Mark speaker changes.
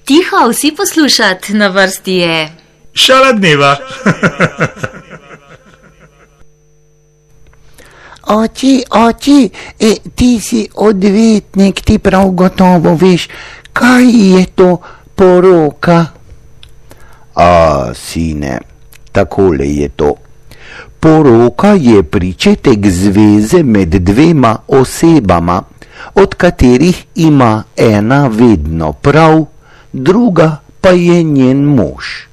Speaker 1: Tiho, vsi poslušat, na vrsti je
Speaker 2: Šala dneva.
Speaker 3: Oči, ti si odvetnik, ti prav gotovo veš, kaj je to poroka? Sine, takole je to. Poroka je pričetek zveze med dvema osebama, od katerih ima ena vedno prav, druga pa je njen mož.